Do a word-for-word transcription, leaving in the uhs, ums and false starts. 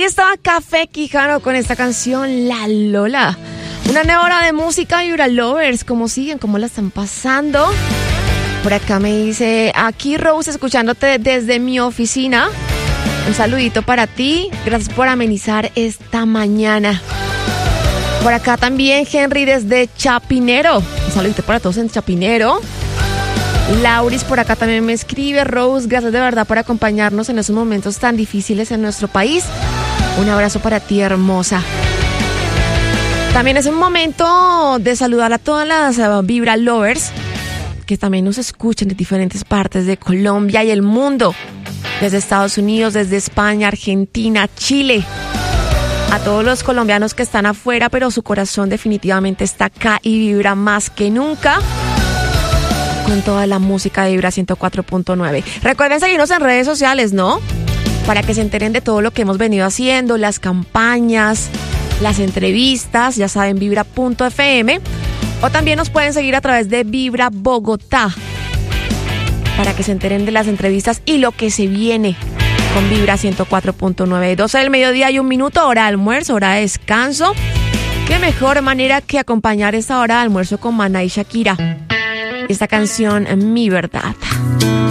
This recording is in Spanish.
Ahí estaba Café Quijano con esta canción La Lola. Una nueva hora de música, Vibra Lovers. ¿Cómo siguen? ¿Cómo la están pasando? Por acá me dice, aquí Rose, escuchándote desde mi oficina. Un saludito para ti. Gracias por amenizar esta mañana. Por acá también Henry desde Chapinero. Un saludito para todos en Chapinero. Lauris por acá también me escribe. Rose, gracias de verdad por acompañarnos en esos momentos tan difíciles en nuestro país. Un abrazo para ti, hermosa. También es un momento de saludar a todas las uh, Vibra Lovers que también nos escuchan de diferentes partes de Colombia y el mundo. Desde Estados Unidos, desde España, Argentina, Chile. A todos los colombianos que están afuera, pero su corazón definitivamente está acá y vibra más que nunca con toda la música de Vibra ciento cuatro punto nueve. Recuerden seguirnos en redes sociales, ¿no? Para que se enteren de todo lo que hemos venido haciendo, las campañas, las entrevistas, ya saben, vibra punto efe eme. O también nos pueden seguir a través de Vibra Bogotá, para que se enteren de las entrevistas y lo que se viene con Vibra ciento cuatro punto nueve. doce del mediodía y un minuto, hora de almuerzo, hora de descanso. Qué mejor manera que acompañar esta hora de almuerzo con Maná y Shakira. Esta canción, Mi Verdad.